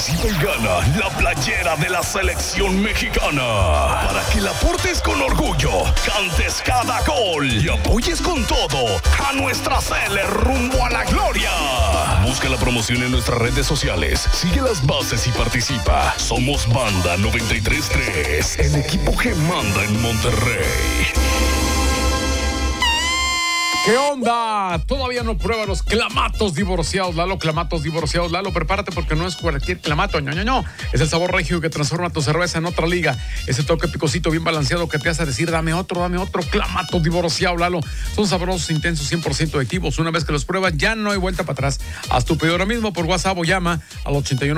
Y gana la playera de la selección mexicana para que la portes con orgullo, cantes cada gol y apoyes con todo a nuestra Sele rumbo a la gloria. Busca la promoción en nuestras redes sociales, sigue las bases y participa. Somos Banda 93.3, el equipo que manda en Monterrey. ¿Qué onda? Todavía no prueba los clamatos divorciados, Lalo. Clamatos divorciados, Lalo. Prepárate porque no es cualquier clamato. No. Es el sabor regio que transforma tu cerveza en otra liga. Ese toque picosito bien balanceado que te hace decir, dame otro. Clamato divorciado, Lalo. Son sabrosos, intensos, 100% activos. Una vez que los pruebas, ya no hay vuelta para atrás. Haz tu pedido ahora mismo por WhatsApp o llama al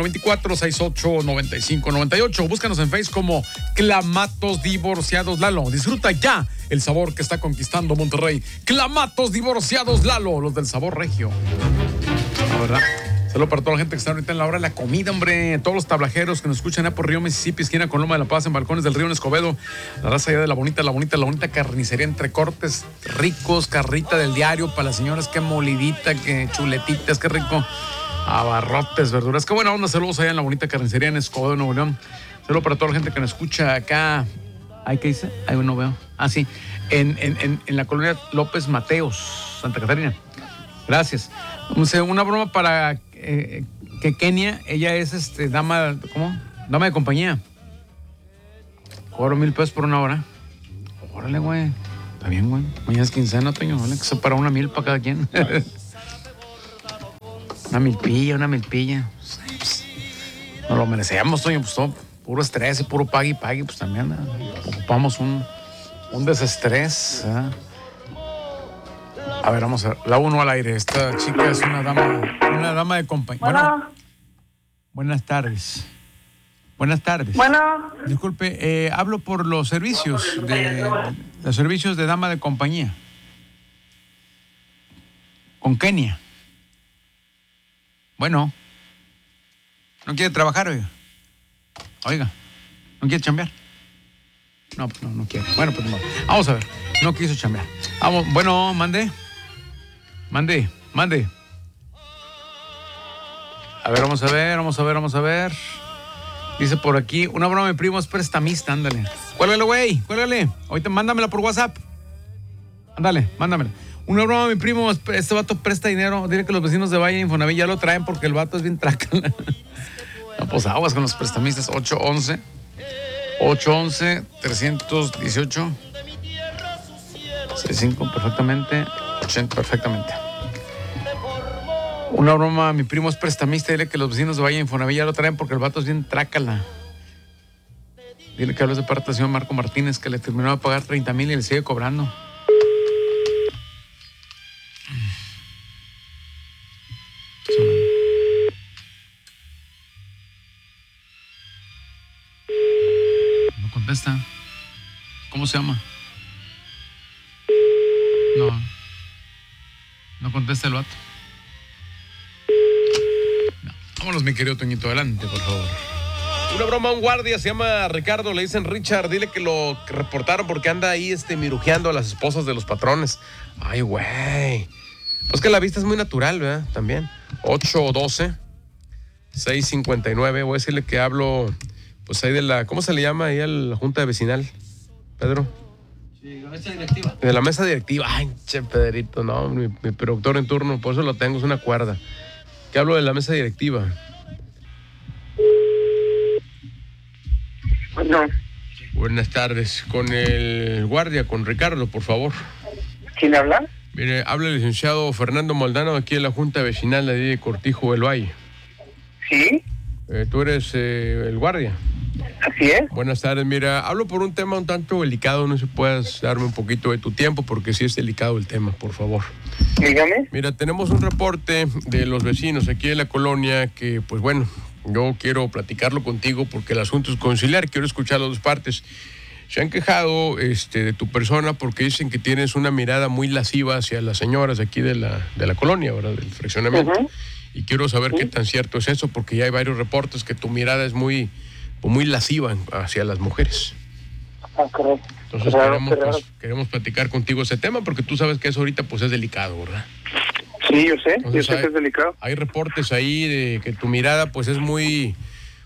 8124-689598. Búscanos en Facebook como Clamatos Divorciados, Lalo. Disfruta ya el sabor que está conquistando Monterrey. Clamatos divorciados, Lalo, los del sabor regio. La verdad. Saludos para toda la gente que está ahorita en la hora de la comida, hombre. Todos los tablajeros que nos escuchan por Río Mississippi, esquina con Loma de la Paz, en Balcones del Río en Escobedo. La raza allá de la bonita carnicería entre cortes ricos, carrita del diario para las señoras, qué molidita, qué chuletitas, qué rico. Abarrotes, verduras. Qué buena onda. Saludos allá en la bonita carnicería en Escobedo, Nuevo León. Saludos para toda la gente que nos escucha acá. ¿Ay, qué dice? Ahí no veo. Ah, sí. En la colonia López Mateos, Santa Catarina. Gracias. Una broma para que Kenia, ella es dama, ¿cómo? Dama de compañía. Cobro $1,000 por una hora. Órale, güey. Está bien, güey. Mañana es quincena, Toño. Vale, que se para una 1,000 para cada quien. una milpilla. Nos lo merecemos, Toño. Pues todo, puro estrés y puro pague y pague. Pues también ocupamos un desestrés. A ver, vamos a ver. La 1 al aire. Esta chica es una dama de compañía. Bueno, buenas tardes. Bueno. Disculpe, hablo por los servicios de dama de compañía. Con Kenia. Bueno. ¿No quiere trabajar, oiga? ¿No quiere chambear? No quiere. Bueno, pues no. Vamos a ver. No quiso chambear. Vamos. Bueno, mande. A ver, vamos a ver. Dice por aquí, una broma de mi primo es prestamista, ándale. Cuélgale, güey, cuélgale. Ahorita mándamela por WhatsApp. Ándale, mándamela. Una broma de mi primo, este vato presta dinero. Dile que los vecinos de Valle Infonavit ya lo traen porque el vato es bien trácala. No, pues aguas con los prestamistas. 811-318 65 perfectamente, 80 perfectamente. Una broma, mi primo es prestamista, dile que los vecinos de Valle Infonavit ya lo traen porque el vato es bien trácala. Dile que hables de parte del señor Marco Martínez, que le terminó de pagar 30,000 y le sigue cobrando. No contesta. ¿Cómo se llama? No contesta el vato. No. Vámonos, mi querido Toñito, adelante, por favor. Una broma a un guardia, se llama Ricardo, le dicen Richard, dile que lo reportaron porque anda ahí mirujeando a las esposas de los patrones. Ay, güey. Pues que la vista es muy natural, ¿verdad? También. 812-659, voy a decirle que hablo, pues ahí de la, ¿cómo se le llama ahí a la junta vecinal, Pedro? Sí, la mesa directiva. De la mesa directiva. Ay, che, Pedrito, no, mi productor en turno, por eso lo tengo, es una cuerda. Que hablo de la mesa directiva. Bueno. Buenas tardes. Con el guardia, con Ricardo, por favor. ¿Quién habla? Mire, habla el licenciado Fernando Maldonado, aquí en la Junta Vecinal de Cortijo del Valle. ¿Sí? ¿Tú eres el guardia? Así es. Buenas tardes. Mira, hablo por un tema un tanto delicado. No sé si puedas darme un poquito de tu tiempo, porque sí es delicado el tema, por favor. Dígame. Mira, tenemos un reporte de los vecinos aquí en la colonia que, pues bueno, yo quiero platicarlo contigo porque el asunto es conciliar. Quiero escuchar las dos partes. Se han quejado de tu persona porque dicen que tienes una mirada muy lasciva hacia las señoras aquí de la colonia, ¿verdad? Del fraccionamiento. Uh-huh. Y quiero saber qué tan cierto es eso, porque ya hay varios reportes que tu mirada es muy lasciva hacia las mujeres. Ah, correcto. Entonces queremos platicar contigo ese tema, porque tú sabes que eso ahorita pues es delicado, ¿verdad? Sí, yo sé que es delicado. Hay reportes ahí de que tu mirada pues es muy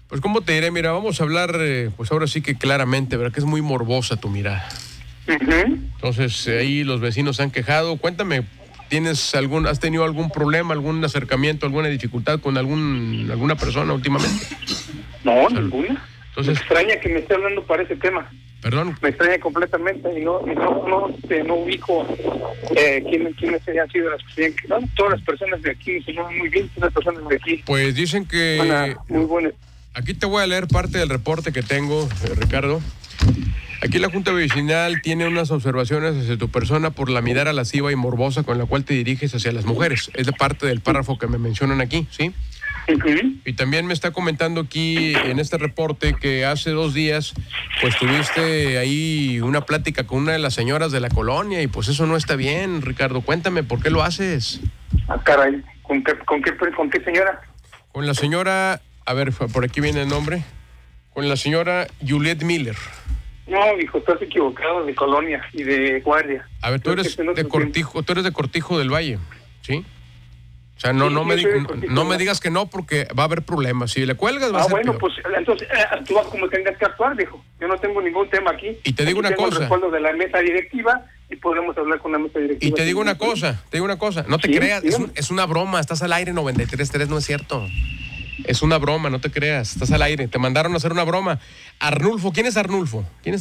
Pues cómo te diré, mira, vamos a hablar, pues ahora sí que claramente, ¿verdad? Que es muy morbosa tu mirada. Entonces, ahí los vecinos se han quejado. Cuéntame, ¿has tenido algún problema, algún acercamiento, alguna dificultad con alguna persona últimamente? No, ninguna. Entonces, me extraña que me esté hablando para ese tema. Perdón. Me extraña completamente y no ubico quiénes hayan sido las personas. No, todas las personas de aquí se llaman muy bien, todas las personas de aquí. Pues dicen que... Muy buenas. Aquí te voy a leer parte del reporte que tengo, Ricardo. Aquí la Junta Vecinal tiene unas observaciones hacia tu persona por la mirada lasciva y morbosa con la cual te diriges hacia las mujeres. Es de parte del párrafo que me mencionan aquí, ¿sí? Y también me está comentando aquí en este reporte que hace 2 días pues tuviste ahí una plática con una de las señoras de la colonia y pues eso no está bien, Ricardo. Cuéntame, ¿por qué lo haces? Ah, caray, ¿con qué señora? Con la señora, a ver, por aquí viene el nombre, con la señora Juliet Miller. No, hijo, estás equivocado, de colonia y de guardia. A ver, tú eres de Cortijo del Valle, ¿sí? O sea, no me digas que no, porque va a haber problemas. Si le cuelgas, va a ser bueno, peor. pues entonces actúa como tengas que actuar, viejo. Yo no tengo ningún tema aquí. Y te digo una cosa. Tengo el respaldo de la mesa directiva y podemos hablar con la mesa directiva. Y te digo una cosa, no te creas, es una broma, estás al aire 93.3, no es cierto. Es una broma, no te creas, estás al aire, te mandaron a hacer una broma. Arnulfo, ¿quién es Arnulfo?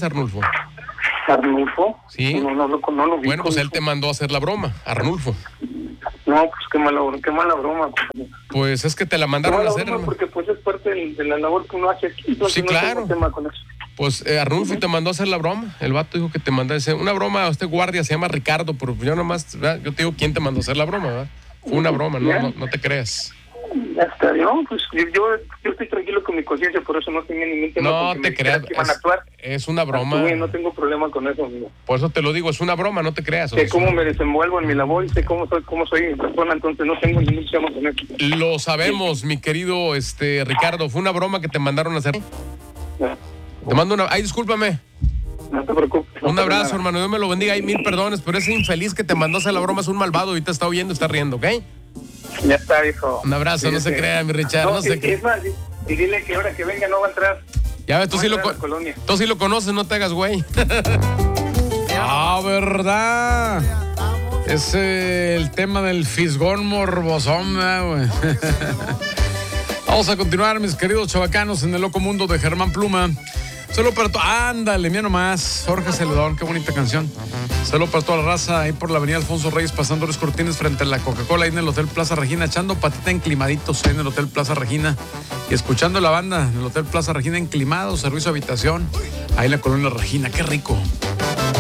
¿Arnulfo? Sí. No lo ubico. Bueno, pues él te mandó a hacer la broma, Arnulfo. No, pues qué mala broma. Pues es que te la mandaron a hacer. Porque pues es parte de la labor que uno hace aquí. Sí, no claro. tengo tema con eso. Pues Arnulfo te mandó a hacer la broma. El vato dijo que te mandó a hacer una broma. Este guardia se llama Ricardo, pero yo nomás, ¿verdad? Yo te digo quién te mandó a hacer la broma, ¿verdad? Fue una broma, no te creas. Ya está, ¿no? Pues yo estoy tranquilo con mi conciencia, por eso no tenía ningún tema. No te creas, es una broma. No tengo problema con eso, amigo. Por eso te lo digo, es una broma, no te creas. Sé cómo me desenvuelvo en mi labor y sé cómo soy en persona, entonces no tengo ningún tema con eso. Lo sabemos, mi querido Ricardo, fue una broma que te mandaron a hacer. Ya. Te mando una... Ay, discúlpame. No te preocupes. Un abrazo, hermano, Dios me lo bendiga. Hay 1000 perdones, pero ese infeliz que te mandó a hacer la broma es un malvado. Ahorita está oyendo, está riendo, ¿ok? Ya está, viejo. Un abrazo, no se crea, mi Richard. No se crea. Es más, y dile que ahora que venga no va a entrar. Ya ves, tú sí lo conoces, no te hagas güey. ¿Verdad? Es el tema del fisgón morbosón, güey. Vamos a continuar, mis queridos chavacanos, en el loco mundo de Germán Pluma. Solo para ándale, mira nomás, Jorge Celedón, qué bonita canción. Solo para toda la raza, ahí por la avenida Alfonso Reyes, pasando los Cortines frente a la Coca-Cola, ahí en el Hotel Plaza Regina, echando patita enclimaditos ahí en el Hotel Plaza Regina y escuchando la banda en el Hotel Plaza Regina, enclimado, servicio de habitación, ahí en la colonia Regina, qué rico.